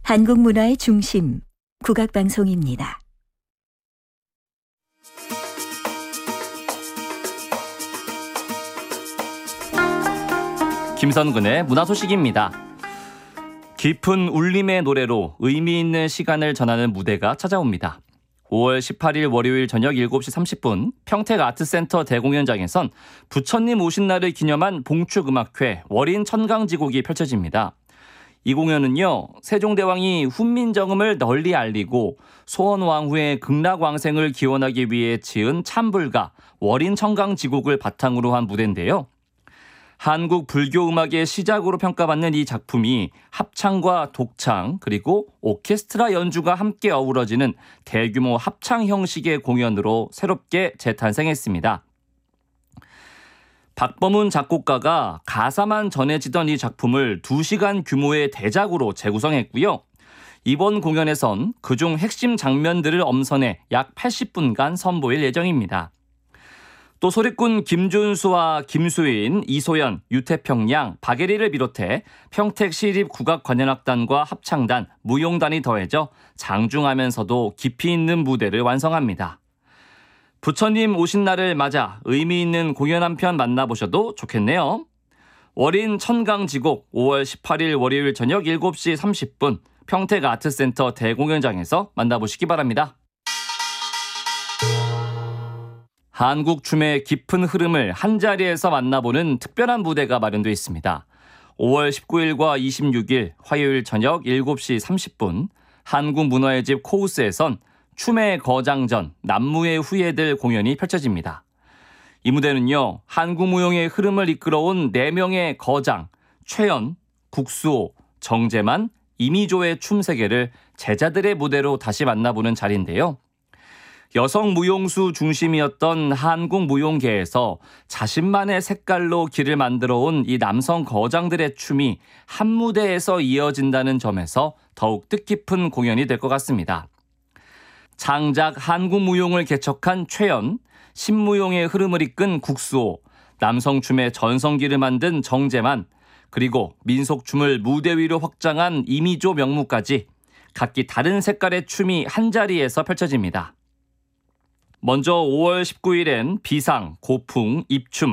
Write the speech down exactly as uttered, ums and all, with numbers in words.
한국 문화의 중심, 국악방송입니다. 김선근의 문화소식입니다. 깊은 울림의 노래로 의미 있는 시간을 전하는 무대가 찾아옵니다. 오월 십팔일 월요일 저녁 일곱 시 삼십 분 평택아트센터 대공연장에선 부처님 오신 날을 기념한 봉축음악회 월인 천강지곡이 펼쳐집니다. 이 공연은요, 세종대왕이 훈민정음을 널리 알리고 소원왕후의 극락왕생을 기원하기 위해 지은 참불가 월인 천강지곡을 바탕으로 한 무대인데요. 한국 불교 음악의 시작으로 평가받는 이 작품이 합창과 독창 그리고 오케스트라 연주가 함께 어우러지는 대규모 합창 형식의 공연으로 새롭게 재탄생했습니다. 박범훈 작곡가가 가사만 전해지던 이 작품을 두 시간 규모의 대작으로 재구성했고요. 이번 공연에선 그중 핵심 장면들을 엄선해 약 팔십 분간 선보일 예정입니다. 또 소리꾼 김준수와 김수인, 이소연, 유태평 양, 박예리를 비롯해 평택시립국악관현악단과 합창단, 무용단이 더해져 장중하면서도 깊이 있는 무대를 완성합니다. 부처님 오신 날을 맞아 의미 있는 공연 한 편 만나보셔도 좋겠네요. 월인 천강지곡 오월 십팔일 월요일 저녁 일곱 시 삼십 분 평택아트센터 대공연장에서 만나보시기 바랍니다. 한국 춤의 깊은 흐름을 한자리에서 만나보는 특별한 무대가 마련되어 있습니다. 오월 십구일과 이십육일 화요일 저녁 일곱 시 삼십 분 한국문화의 집 코우스에선 춤의 거장전, 남무의 후예들 공연이 펼쳐집니다. 이 무대는요, 한국무용의 흐름을 이끌어온 네 명의 거장, 최연, 국수호, 정재만, 이미조의 춤 세계를 제자들의 무대로 다시 만나보는 자리인데요. 여성 무용수 중심이었던 한국 무용계에서 자신만의 색깔로 길을 만들어온 이 남성 거장들의 춤이 한 무대에서 이어진다는 점에서 더욱 뜻깊은 공연이 될 것 같습니다. 장작 한국 무용을 개척한 최연, 신무용의 흐름을 이끈 국수호, 남성춤의 전성기를 만든 정재만, 그리고 민속춤을 무대 위로 확장한 이미조 명무까지 각기 다른 색깔의 춤이 한자리에서 펼쳐집니다. 먼저 오월 십구일엔 비상, 고풍, 입춤,